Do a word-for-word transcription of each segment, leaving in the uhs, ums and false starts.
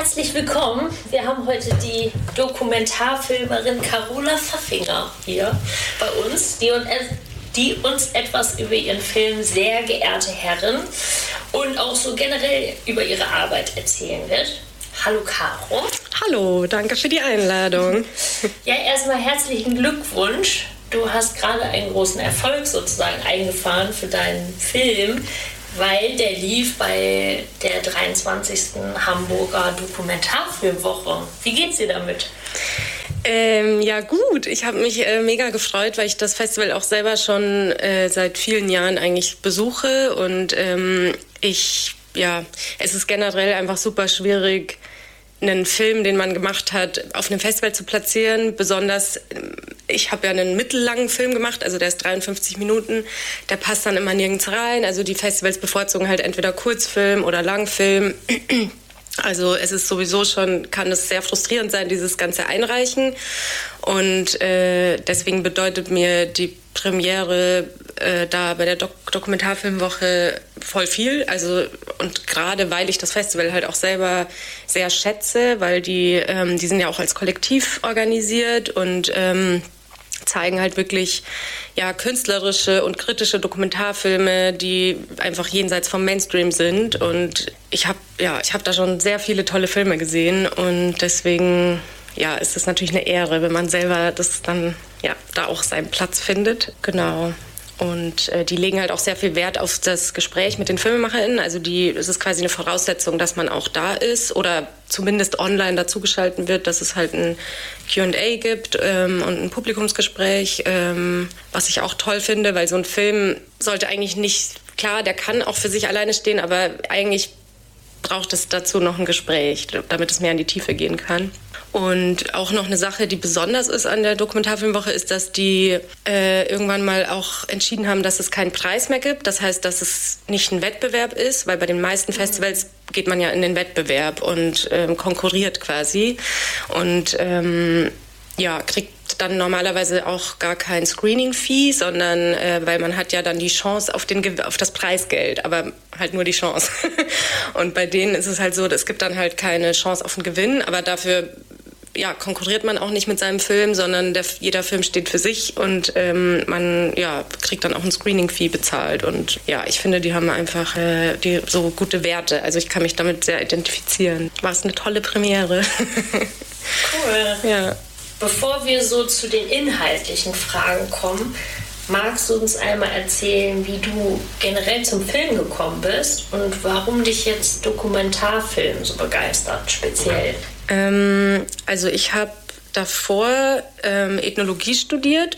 herzlich willkommen. Wir haben heute die Dokumentarfilmerin Carola Pfaffinger hier bei uns, die, die uns etwas über ihren Film Sehr geehrte Herren und auch so generell über ihre Arbeit erzählen wird. Hallo Caro. Hallo, danke für die Einladung. Ja, erstmal herzlichen Glückwunsch. Du hast gerade einen großen Erfolg sozusagen eingefahren für deinen Film, weil der lief bei der dreiundzwanzigsten Hamburger Dokumentarfilmwoche. Wie geht's dir damit? Ähm, ja gut, ich habe mich äh, mega gefreut, weil ich das Festival auch selber schon äh, seit vielen Jahren eigentlich besuche und ähm, ich, ja, es ist generell einfach super schwierig, einen Film, den man gemacht hat, auf einem Festival zu platzieren. Besonders, ich habe ja einen mittellangen Film gemacht, also der ist dreiundfünfzig Minuten. Der passt dann immer nirgends rein. Also die Festivals bevorzugen halt entweder Kurzfilm oder Langfilm. Also es ist sowieso schon, kann es sehr frustrierend sein, dieses ganze Einreichen. Und äh, deswegen bedeutet mir die Premiere äh, da bei der Dok- Dokumentarfilmwoche voll viel. Also und gerade weil ich das Festival halt auch selber sehr schätze, weil die, ähm, die sind ja auch als Kollektiv organisiert und ähm, zeigen halt wirklich ja, künstlerische und kritische Dokumentarfilme, die einfach jenseits vom Mainstream sind. Und ich habe ja, ich hab da schon sehr viele tolle Filme gesehen und deswegen ja, ist es natürlich eine Ehre, wenn man selber das dann ja, da auch seinen Platz findet. Genau. Und äh, die legen halt auch sehr viel Wert auf das Gespräch mit den FilmemacherInnen. Also die, es ist quasi eine Voraussetzung, dass man auch da ist oder zumindest online dazugeschaltet wird, dass es halt ein Q and A gibt ähm, und ein Publikumsgespräch, ähm, was ich auch toll finde, weil so ein Film sollte eigentlich nicht, klar, der kann auch für sich alleine stehen, aber eigentlich braucht es dazu noch ein Gespräch, damit es mehr in die Tiefe gehen kann. Und auch noch eine Sache, die besonders ist an der Dokumentarfilmwoche, ist, dass die äh, irgendwann mal auch entschieden haben, dass es keinen Preis mehr gibt. Das heißt, dass es nicht ein Wettbewerb ist, weil bei den meisten Festivals geht man ja in den Wettbewerb und ähm, konkurriert quasi. Und ähm, ja, kriegt dann normalerweise auch gar kein Screening-Fee, sondern äh, weil man hat ja dann die Chance auf, den, auf das Preisgeld, aber halt nur die Chance. Und bei denen ist es halt so, es gibt dann halt keine Chance auf einen Gewinn, aber dafür ja, konkurriert man auch nicht mit seinem Film, sondern der, jeder Film steht für sich und ähm, man ja, kriegt dann auch ein Screening-Fee bezahlt. Und ja, ich finde, die haben einfach äh, die, so gute Werte. Also ich kann mich damit sehr identifizieren. War es eine tolle Premiere. Cool. Ja. Bevor wir so zu den inhaltlichen Fragen kommen, magst du uns einmal erzählen, wie du generell zum Film gekommen bist und warum dich jetzt Dokumentarfilm so begeistert, speziell? Ähm, also ich habe davor ähm, Ethnologie studiert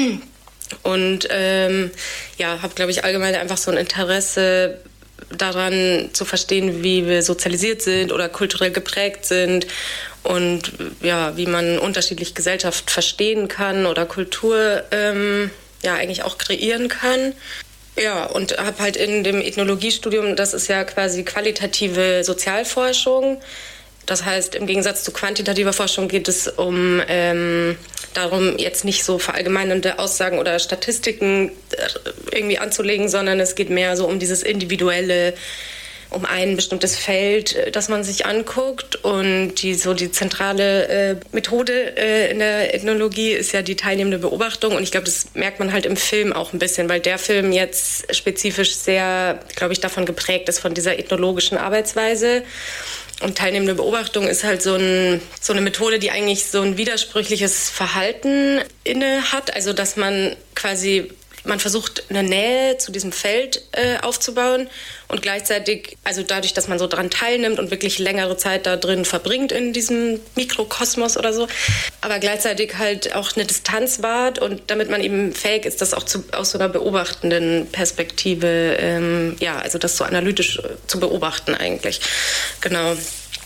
und ähm, ja, habe, glaube ich, allgemein einfach so ein Interesse daran zu verstehen, wie wir sozialisiert sind oder kulturell geprägt sind und ja, wie man unterschiedlich Gesellschaft verstehen kann oder Kultur ähm, ja eigentlich auch kreieren kann. Ja, und habe halt in dem Ethnologiestudium, das ist ja quasi qualitative Sozialforschung. Das heißt, im Gegensatz zu quantitativer Forschung geht es um ähm, darum, jetzt nicht so verallgemeinernde Aussagen oder Statistiken irgendwie anzulegen, sondern es geht mehr so um dieses Individuelle, um ein bestimmtes Feld, das man sich anguckt. Und die so die zentrale äh, Methode äh, in der Ethnologie ist ja die teilnehmende Beobachtung. Und ich glaube, das merkt man halt im Film auch ein bisschen, weil der Film jetzt spezifisch sehr, glaube ich, davon geprägt ist, von dieser ethnologischen Arbeitsweise. Und teilnehmende Beobachtung ist halt so, ein, so eine Methode, die eigentlich so ein widersprüchliches Verhalten inne hat. Also dass man quasi, man versucht eine Nähe zu diesem Feld äh, aufzubauen und gleichzeitig, also dadurch, dass man so dran teilnimmt und wirklich längere Zeit da drin verbringt in diesem Mikrokosmos oder so, aber gleichzeitig halt auch eine Distanz wahrt und damit man eben fähig ist, das auch zu, aus so einer beobachtenden Perspektive, ähm, ja, also das so analytisch zu beobachten eigentlich. Genau.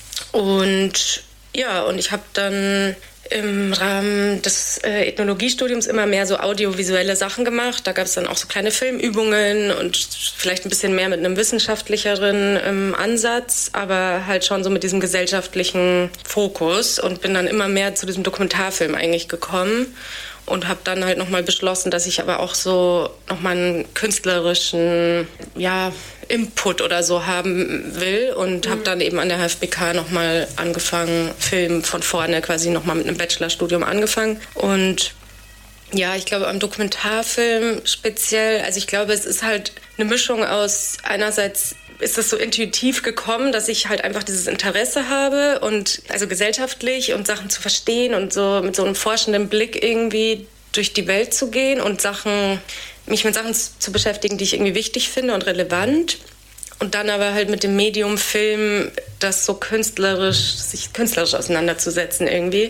Und ja, und ich habe dann im Rahmen des äh, Ethnologiestudiums immer mehr so audiovisuelle Sachen gemacht. Da gab es dann auch so kleine Filmübungen und vielleicht ein bisschen mehr mit einem wissenschaftlicheren ähm, Ansatz, aber halt schon so mit diesem gesellschaftlichen Fokus und bin dann immer mehr zu diesem Dokumentarfilm eigentlich gekommen. und habe dann halt nochmal beschlossen, dass ich aber auch so nochmal einen künstlerischen, ja, Input oder so haben will und mhm. habe dann eben an der H F B K nochmal angefangen, Film von vorne quasi nochmal mit einem Bachelorstudium angefangen. Und ja, ich glaube am Dokumentarfilm speziell, also ich glaube, es ist halt eine Mischung aus einerseits ist es so intuitiv gekommen, dass ich halt einfach dieses Interesse habe und also gesellschaftlich und Sachen zu verstehen und so mit so einem forschenden Blick irgendwie durch die Welt zu gehen und Sachen, mich mit Sachen zu beschäftigen, die ich irgendwie wichtig finde und relevant. Und dann aber halt mit dem Medium Film das so künstlerisch, sich künstlerisch auseinanderzusetzen irgendwie.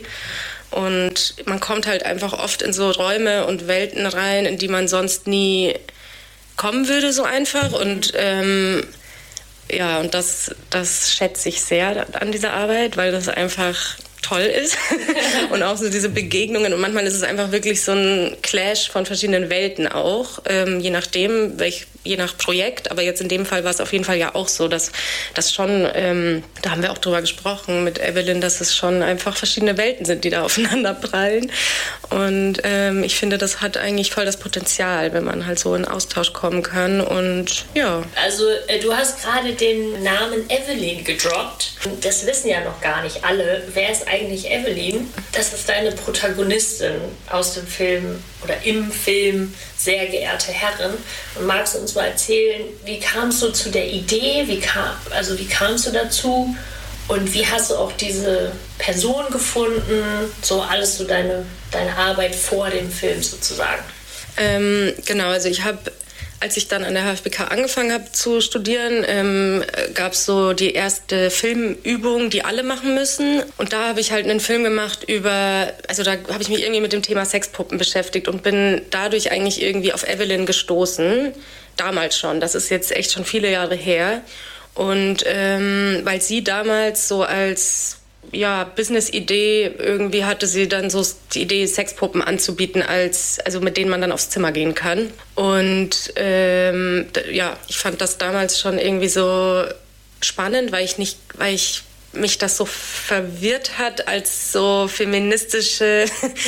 Und man kommt halt einfach oft in so Räume und Welten rein, in die man sonst nie kommen würde so einfach. Und ähm, ja, und das, das schätze ich sehr an dieser Arbeit, weil das einfach toll ist und auch so diese Begegnungen und manchmal ist es einfach wirklich so ein Clash von verschiedenen Welten auch, ähm, je nachdem, welch, je nach Projekt, aber jetzt in dem Fall war es auf jeden Fall ja auch so, dass das schon, ähm, da haben wir auch drüber gesprochen mit Evelyn, dass es schon einfach verschiedene Welten sind, die da aufeinander prallen und ähm, ich finde, das hat eigentlich voll das Potenzial, wenn man halt so in Austausch kommen kann und ja. Also äh, du hast gerade den Namen Evelyn gedroppt, das wissen ja noch gar nicht alle, wer ist eigentlich Evelyn? Das ist deine Protagonistin aus dem Film oder im Film Sehr geehrte Herren. Und magst du uns mal erzählen, wie kamst du zu der Idee? Wie kam, also wie kamst du dazu? Und wie hast du auch diese Person gefunden? So alles so deine, deine Arbeit vor dem Film sozusagen. Ähm, genau, also ich habe Als ich dann an der H F B K angefangen habe zu studieren, ähm, gab es so die erste Filmübung, die alle machen müssen. Und da habe ich halt einen Film gemacht über, also da habe ich mich irgendwie mit dem Thema Sexpuppen beschäftigt und bin dadurch eigentlich irgendwie auf Evelyn gestoßen. Damals schon, das ist jetzt echt schon viele Jahre her. Und ähm, weil sie damals so als ja, Business-Idee, irgendwie hatte sie dann so die Idee, Sexpuppen anzubieten, als, also mit denen man dann aufs Zimmer gehen kann. Und ähm, ja, ich fand das damals schon irgendwie so spannend, weil ich nicht, weil ich mich das so verwirrt hat als so feministische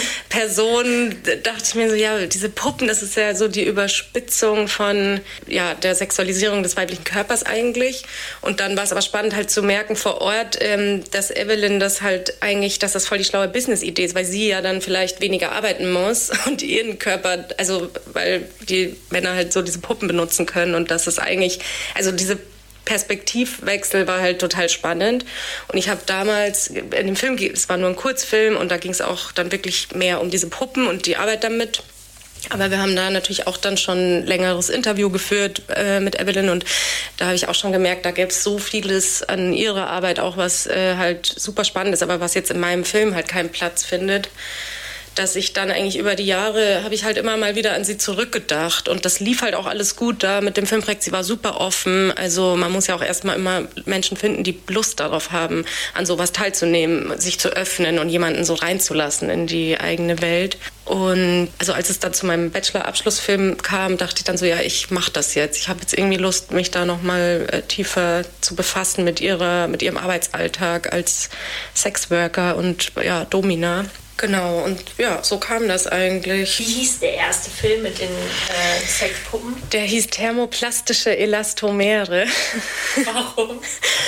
Person, dachte ich mir so, ja, diese Puppen, das ist ja so die Überspitzung von ja, der Sexualisierung des weiblichen Körpers eigentlich. Und dann war es aber spannend halt zu merken vor Ort, ähm, dass Evelyn das halt eigentlich, dass das voll die schlaue Business-Idee ist, weil sie ja dann vielleicht weniger arbeiten muss und ihren Körper, also weil die Männer halt so diese Puppen benutzen können und das ist eigentlich, also diese Perspektivwechsel war halt total spannend und ich habe damals in dem Film, es war nur ein Kurzfilm und da ging es auch dann wirklich mehr um diese Puppen und die Arbeit damit. Aber wir haben da natürlich auch dann schon ein längeres Interview geführt äh, mit Evelyn und da habe ich auch schon gemerkt, da gäbe es so vieles an ihrer Arbeit auch, was äh, halt super spannend ist, aber was jetzt in meinem Film halt keinen Platz findet. Dass ich dann eigentlich über die Jahre, habe ich halt immer mal wieder an sie zurückgedacht. Und das lief halt auch alles gut da mit dem Filmprojekt. Sie war super offen. Also man muss ja auch erstmal immer Menschen finden, die Lust darauf haben, an sowas teilzunehmen, sich zu öffnen und jemanden so reinzulassen in die eigene Welt. Und also als es dann zu meinem Bachelor-Abschlussfilm kam, dachte ich dann so, ja, ich mache das jetzt. Ich habe jetzt irgendwie Lust, mich da nochmal äh, tiefer zu befassen mit ihrer, mit ihrem Arbeitsalltag als Sexworker und ja, Domina. Genau, und ja, so kam das eigentlich. Wie hieß der erste Film mit den äh, Sexpuppen? Der hieß Thermoplastische Elastomere. Warum?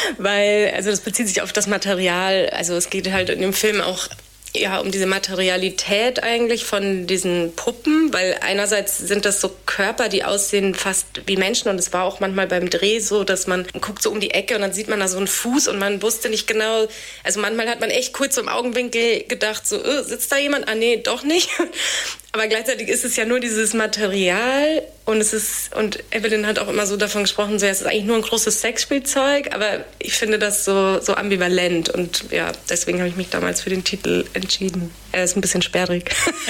Weil, also das bezieht sich auf das Material, also es geht halt in dem Film auch ja, um diese Materialität eigentlich von diesen Puppen, weil einerseits sind das so Körper, die aussehen fast wie Menschen und es war auch manchmal beim Dreh so, dass man guckt so um die Ecke und dann sieht man da so einen Fuß und man wusste nicht genau, also manchmal hat man echt kurz so im Augenwinkel gedacht, so, äh, sitzt da jemand? Ah nee, doch nicht. Aber gleichzeitig ist es ja nur dieses Material und es ist, und Evelyn hat auch immer so davon gesprochen, so, ja, es ist eigentlich nur ein großes Sexspielzeug, aber ich finde das so, so ambivalent und ja, deswegen habe ich mich damals für den Titel entschieden. Er ist ein bisschen sperrig.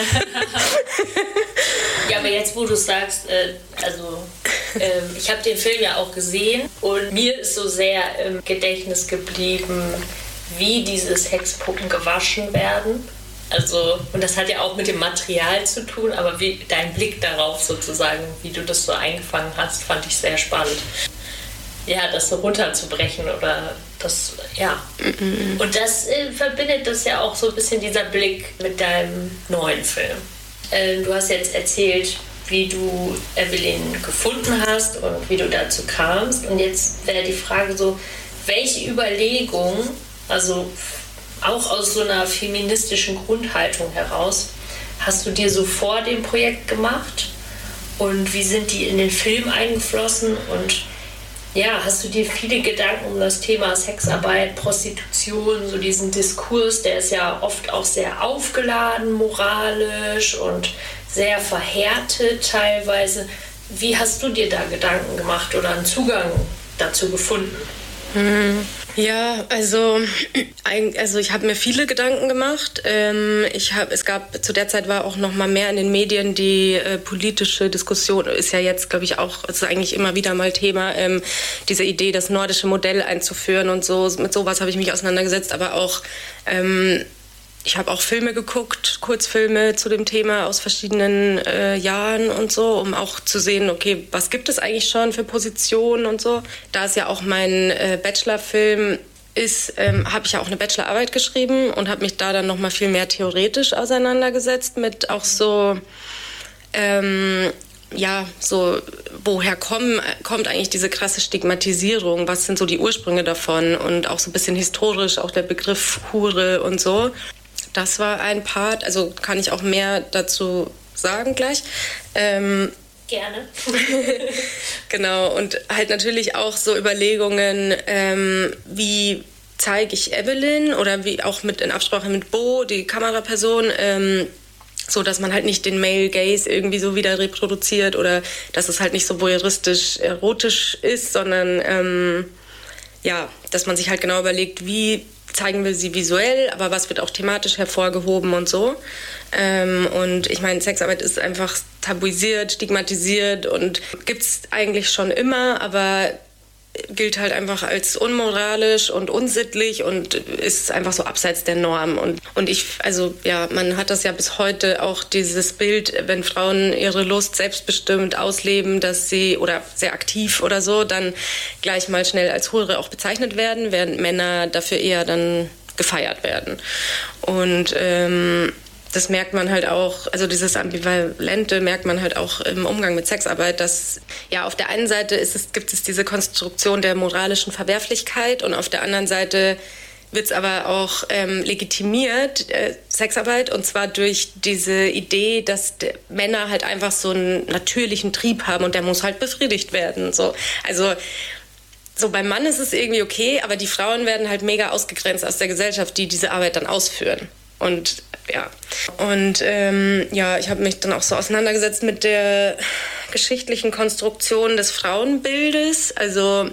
Ja, aber jetzt, wo du sagst, äh, also äh, ich habe den Film ja auch gesehen und mir ist so sehr im Gedächtnis geblieben, wie diese Sexpuppen gewaschen werden. Also, und das hat ja auch mit dem Material zu tun, aber wie, dein Blick darauf sozusagen, wie du das so eingefangen hast, fand ich sehr spannend. Ja, das so runterzubrechen oder das, ja. Mm-mm. Und das äh, verbindet das ja auch so ein bisschen dieser Blick mit deinem neuen Film. äh, du hast jetzt erzählt, wie du Evelyn gefunden hast und wie du dazu kamst. Und jetzt wäre die Frage so, welche Überlegung, also auch aus so einer feministischen Grundhaltung heraus, hast du dir so vor dem Projekt gemacht? Und wie sind die in den Film eingeflossen? Und ja, hast du dir viele Gedanken um das Thema Sexarbeit, Prostitution, so diesen Diskurs, der ist ja oft auch sehr aufgeladen, moralisch und sehr verhärtet teilweise. Wie hast du dir da Gedanken gemacht oder einen Zugang dazu gefunden? Hm. Ja, also, also ich habe mir viele Gedanken gemacht. Ähm, ich hab, es gab, zu der Zeit war auch noch mal mehr in den Medien die äh, politische Diskussion, ist ja jetzt, glaube ich, auch, ist eigentlich immer wieder mal Thema, ähm, diese Idee, das nordische Modell einzuführen und so. Mit sowas habe ich mich auseinandergesetzt, aber auch, ähm, ich habe auch Filme geguckt, Kurzfilme zu dem Thema aus verschiedenen äh, Jahren und so, um auch zu sehen, okay, was gibt es eigentlich schon für Positionen und so. Da es ja auch mein äh, Bachelorfilm ist, ähm, habe ich ja auch eine Bachelorarbeit geschrieben und habe mich da dann noch mal viel mehr theoretisch auseinandergesetzt mit auch so, ähm, ja, so, woher kommen, kommt eigentlich diese krasse Stigmatisierung? Was sind so die Ursprünge davon? Und auch so ein bisschen historisch, auch der Begriff Hure und so. Das war ein Part, also kann ich auch mehr dazu sagen gleich. Ähm, Gerne. Genau, und halt natürlich auch so Überlegungen, ähm, wie zeige ich Evelyn oder wie auch mit in Absprache mit Bo, die Kameraperson, ähm, so dass man halt nicht den Male Gaze irgendwie so wieder reproduziert oder dass es halt nicht so voyeuristisch erotisch ist, sondern ähm, ja, dass man sich halt genau überlegt, wie zeigen wir sie visuell, aber was wird auch thematisch hervorgehoben und so. Ähm, und ich meine, Sexarbeit ist einfach tabuisiert, stigmatisiert und gibt's eigentlich schon immer, aber gilt halt einfach als unmoralisch und unsittlich und ist einfach so abseits der Norm. Und, und ich, also ja, man hat das ja bis heute auch dieses Bild, wenn Frauen ihre Lust selbstbestimmt ausleben, dass sie, oder sehr aktiv oder so, dann gleich mal schnell als Hure auch bezeichnet werden, während Männer dafür eher dann gefeiert werden. Und ähm, das merkt man halt auch, also dieses Ambivalente merkt man halt auch im Umgang mit Sexarbeit, dass ja auf der einen Seite ist es, gibt es diese Konstruktion der moralischen Verwerflichkeit und auf der anderen Seite wird es aber auch ähm, legitimiert, äh, Sexarbeit, und zwar durch diese Idee, dass de- Männer halt einfach so einen natürlichen Trieb haben und der muss halt befriedigt werden. So. Also so beim Mann ist es irgendwie okay, aber die Frauen werden halt mega ausgegrenzt aus der Gesellschaft, die diese Arbeit dann ausführen. Und ja, und ähm, ja, ich habe mich dann auch so auseinandergesetzt mit der geschichtlichen Konstruktion des Frauenbildes, also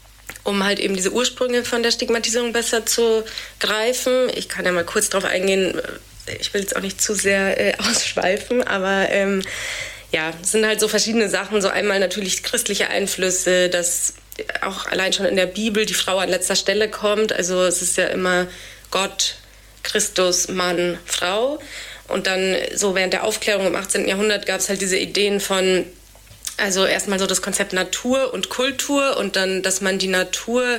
um halt eben diese Ursprünge von der Stigmatisierung besser zu greifen. Ich kann ja mal kurz drauf eingehen, ich will jetzt auch nicht zu sehr äh, ausschweifen, aber ähm, ja, es sind halt so verschiedene Sachen, so einmal natürlich christliche Einflüsse, dass auch allein schon in der Bibel die Frau an letzter Stelle kommt, also es ist ja immer Gott, Christus, Mann, Frau. Und dann so während der Aufklärung im achtzehnten Jahrhundert gab es halt diese Ideen von, also erstmal so das Konzept Natur und Kultur und dann, dass man die Natur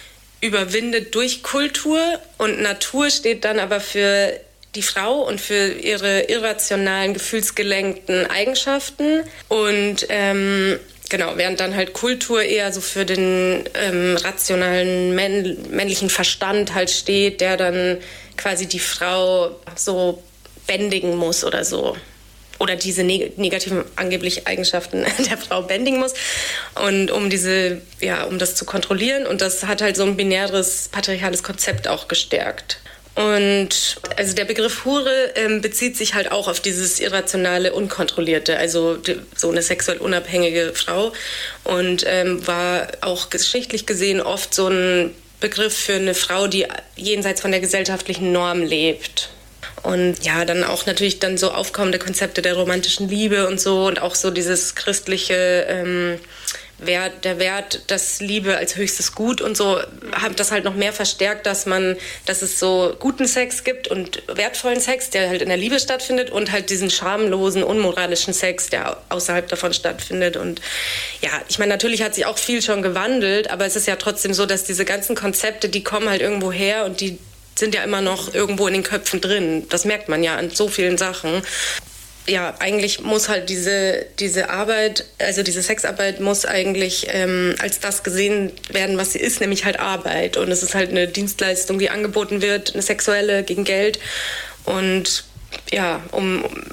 überwindet durch Kultur. Und Natur steht dann aber für die Frau und für ihre irrationalen, gefühlsgelenkten Eigenschaften. Und ähm, genau, während dann halt Kultur eher so für den ähm, rationalen männ- männlichen Verstand halt steht, der dann quasi die Frau so bändigen muss oder so. Oder diese neg- negativen angeblich Eigenschaften der Frau bändigen muss. Und um diese, ja, um das zu kontrollieren. Und das hat halt so ein binäres, patriarchales Konzept auch gestärkt. Und also der Begriff Hure ähm, bezieht sich halt auch auf dieses irrationale, unkontrollierte, also die, so eine sexuell unabhängige Frau. Und ähm, war auch geschichtlich gesehen oft so ein Begriff für eine Frau, die jenseits von der gesellschaftlichen Norm lebt. Und ja, dann auch natürlich dann so aufkommende Konzepte der romantischen Liebe und so und auch so dieses christliche ähm, Wert, der Wert, dass Liebe als höchstes Gut und so, hat das halt noch mehr verstärkt, dass man, dass es so guten Sex gibt und wertvollen Sex, der halt in der Liebe stattfindet und halt diesen schamlosen, unmoralischen Sex, der außerhalb davon stattfindet. Und ja, ich meine, natürlich hat sich auch viel schon gewandelt, aber es ist ja trotzdem so, dass diese ganzen Konzepte, die kommen halt irgendwo her und die sind ja immer noch irgendwo in den Köpfen drin. Das merkt man ja an so vielen Sachen. ja, eigentlich muss halt diese, diese Arbeit, also diese Sexarbeit muss eigentlich ähm, als das gesehen werden, was sie ist, nämlich halt Arbeit. Und es ist halt eine Dienstleistung, die angeboten wird, eine sexuelle gegen Geld. Und ja, um, um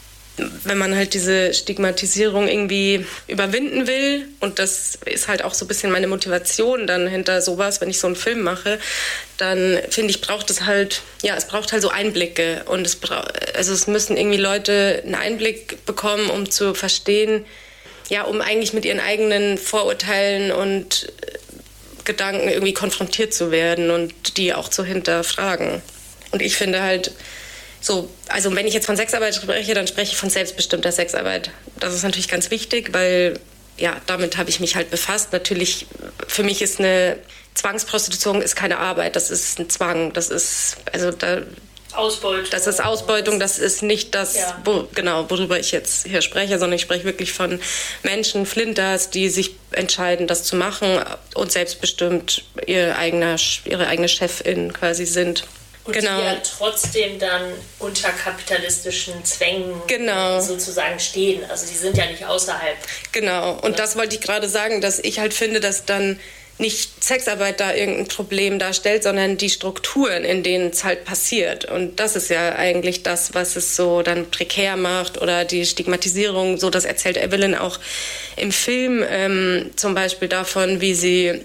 wenn man halt diese Stigmatisierung irgendwie überwinden will, und das ist halt auch so ein bisschen meine Motivation dann hinter sowas, wenn ich so einen Film mache, dann finde ich, braucht es halt, ja, es braucht halt so Einblicke, und es braucht, also es müssen irgendwie Leute einen Einblick bekommen, um zu verstehen, ja, um eigentlich mit ihren eigenen Vorurteilen und Gedanken irgendwie konfrontiert zu werden und die auch zu hinterfragen. Und ich finde halt, so, also wenn ich jetzt von Sexarbeit spreche, dann spreche ich von selbstbestimmter Sexarbeit. Das ist natürlich ganz wichtig, weil ja, damit habe ich mich halt befasst. Natürlich, für mich ist eine Zwangsprostitution ist keine Arbeit, das ist ein Zwang, das ist, also da, Ausbeutung. Das ist Ausbeutung, das ist nicht das, ja. wo, genau, worüber ich jetzt hier spreche, sondern ich spreche wirklich von Menschen, Flinters, die sich entscheiden, das zu machen und selbstbestimmt ihr eigener, ihre eigene Chefin quasi sind. Und genau. die ja trotzdem dann unter kapitalistischen Zwängen genau. sozusagen stehen. Also die sind ja nicht außerhalb. Genau, und ja. das wollte ich gerade sagen, dass ich halt finde, dass dann nicht Sexarbeit da irgendein Problem darstellt, sondern die Strukturen, in denen es halt passiert. Und das ist ja eigentlich das, was es so dann prekär macht, oder die Stigmatisierung, so das erzählt Evelyn auch im Film, ähm, zum Beispiel davon, wie sie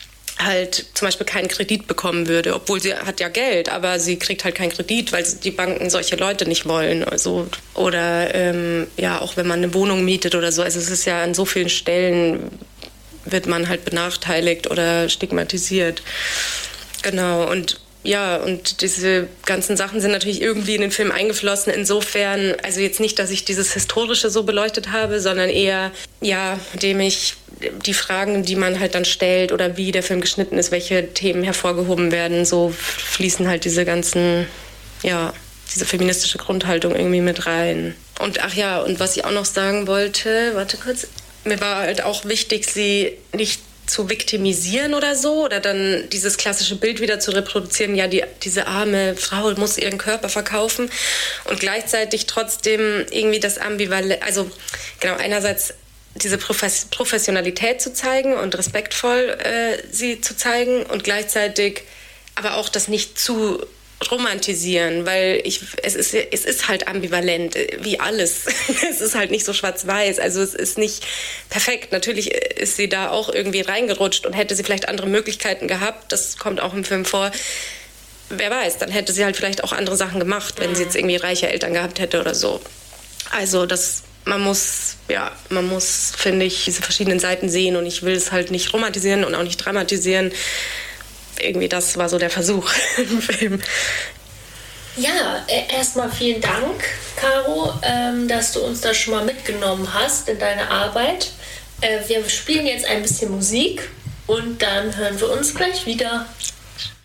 halt zum Beispiel keinen Kredit bekommen würde, obwohl sie hat ja Geld, aber sie kriegt halt keinen Kredit, weil die Banken solche Leute nicht wollen. Also, oder ähm, ja, auch wenn man eine Wohnung mietet oder so. Also es ist ja an so vielen Stellen wird man halt benachteiligt oder stigmatisiert. Genau, und ja, und diese ganzen Sachen sind natürlich irgendwie in den Film eingeflossen. Insofern, also jetzt nicht, dass ich dieses Historische so beleuchtet habe, sondern eher, ja, indem ich die Fragen, die man halt dann stellt oder wie der Film geschnitten ist, welche Themen hervorgehoben werden, so fließen halt diese ganzen, ja, diese feministische Grundhaltung irgendwie mit rein. Und ach ja, und was ich auch noch sagen wollte, warte kurz, mir war halt auch wichtig, sie nicht zu viktimisieren oder so, oder dann dieses klassische Bild wieder zu reproduzieren, ja, die, diese arme Frau muss ihren Körper verkaufen, und gleichzeitig trotzdem irgendwie das Ambivalent, also genau, einerseits diese Profes- Professionalität zu zeigen und respektvoll äh, sie zu zeigen, und gleichzeitig aber auch das nicht zu romantisieren, weil ich, es ist, es ist halt ambivalent, wie alles. Es ist halt nicht so schwarz-weiß, also es ist nicht perfekt. Natürlich ist sie da auch irgendwie reingerutscht, und hätte sie vielleicht andere Möglichkeiten gehabt, das kommt auch im Film vor, wer weiß, dann hätte sie halt vielleicht auch andere Sachen gemacht, wenn sie jetzt irgendwie reiche Eltern gehabt hätte oder so. Also das, man muss, ja, man muss, finde ich, diese verschiedenen Seiten sehen, und ich will es halt nicht romantisieren und auch nicht dramatisieren. Irgendwie das war so der Versuch im Film. Ja, erstmal vielen Dank, Caro, ähm, dass du uns da schon mal mitgenommen hast in deine Arbeit. Äh, wir spielen jetzt ein bisschen Musik und dann hören wir uns gleich wieder.